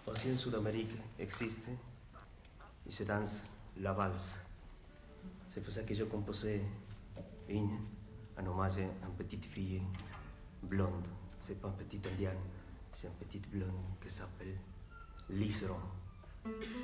Aussi en Sud-Amérique existe et se danse la valse. C'est pour ça que j'ai composé une en hommage à une petite fille blonde. C'est pas une petite indienne, c'est une petite blonde qui s'appelle Liseron.